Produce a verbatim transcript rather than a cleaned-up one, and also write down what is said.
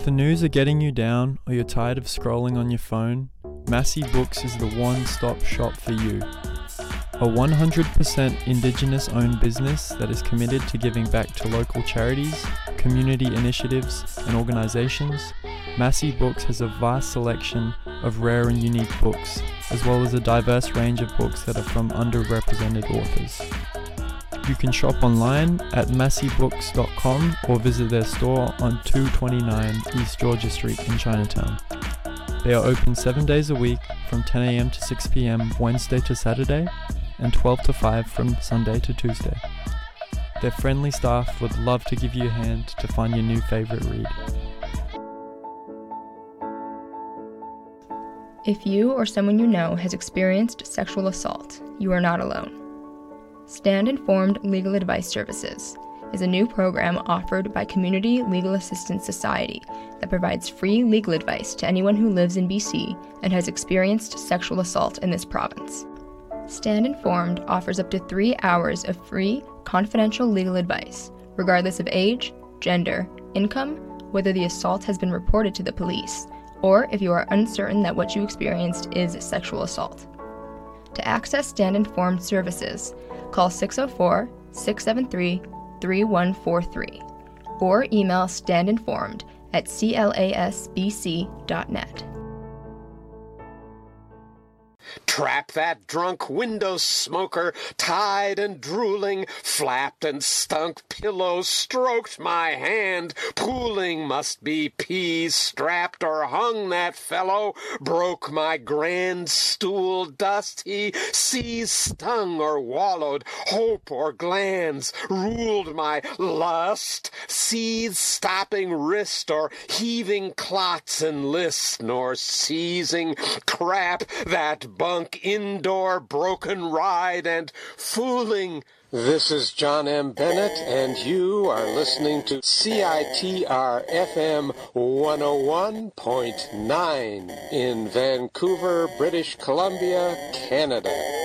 If the news are getting you down or you're tired of scrolling on your phone, Massey Books is the one-stop shop for you. A one hundred percent Indigenous-owned business that is committed to giving back to local charities, community initiatives, and organizations, Massey Books has a vast selection of rare and unique books, as well as a diverse range of books that are from underrepresented authors. You can shop online at massey books dot com or visit their store on two twenty-nine East Georgia Street in Chinatown. They are open seven days a week from ten a.m. to six p.m. Wednesday to Saturday and twelve to five from Sunday to Tuesday. Their friendly staff would love to give you a hand to find your new favorite read. If you or someone you know has experienced sexual assault, you are not alone. Stand Informed Legal Advice Services is a new program offered by Community Legal Assistance Society that provides free legal advice to anyone who lives in B C and has experienced sexual assault in this province. Stand Informed offers up to three hours of free, confidential legal advice, regardless of age, gender, income, whether the assault has been reported to the police, or if you are uncertain that what you experienced is sexual assault. To access Stand Informed services, call six oh four, six seven three, three one four three or email standinformed at clasbc dot net. Trap that drunk window smoker, tied and drooling, flapped and stunk pillow, stroked my hand, pooling must be peas, strapped or hung that fellow, broke my grand stool, dust he seas, stung or wallowed, hope or glands, ruled my lust, seethe stopping wrist or heaving clots and list, nor seizing crap that bunk indoor broken ride and fooling. This is John M. Bennett, and you are listening to C I T R F M one oh one point nine in Vancouver, British Columbia, Canada.